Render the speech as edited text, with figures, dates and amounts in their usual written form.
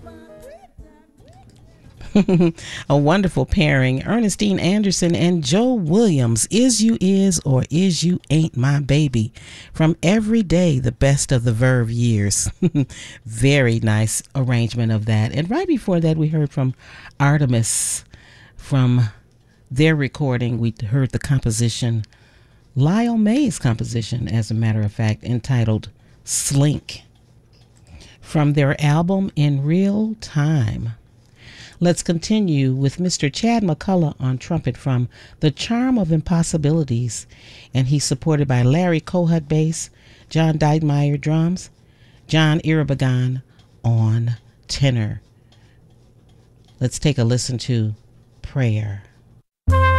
A wonderful pairing, Ernestine Anderson and Joe Williams. Is You Is or Is You Ain't My Baby, from Every Day, the Best of the Verve Years. Very nice arrangement of that. And right before that, we heard from Artemis. From their recording, we heard the composition, Lyle May's composition, as a matter of fact, entitled Slink, from their album In Real Time. Let's continue with Mr. Chad McCullough on trumpet from The Charm of Impossibilities, and he's supported by Larry Kohut bass, John Deitmeyer drums, John Iribagan on tenor. Let's take a listen to Prayer.